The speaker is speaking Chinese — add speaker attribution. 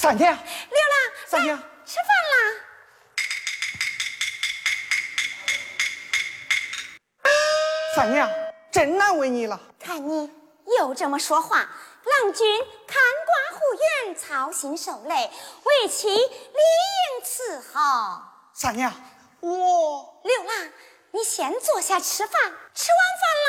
Speaker 1: 三娘，
Speaker 2: 刘郎，
Speaker 1: 三娘，
Speaker 2: 吃饭啦！
Speaker 1: 三娘，真难为你了。
Speaker 2: 看你又这么说话，郎君看寡护远，操心受累，为妻理应伺候。
Speaker 1: 三娘，我
Speaker 2: 刘郎，你先坐下吃饭，吃完饭了